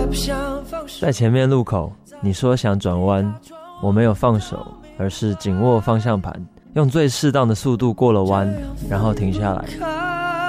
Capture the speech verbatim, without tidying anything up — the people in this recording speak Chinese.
在前面路口，你说想转弯，我没有放手，而是紧握方向盘，用最适当的速度过了弯，然后停下来。